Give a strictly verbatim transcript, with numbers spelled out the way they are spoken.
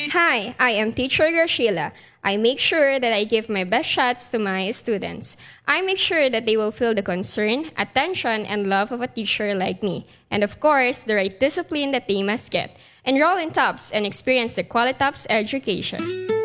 Hi, I am Teacher Graciela. I make sure that I give my best shots to my students. I make sure that they will feel the concern, attention, and love of a teacher like me. And of course, the right discipline that they must get. Enroll in TOPS and experience the Qualitops education.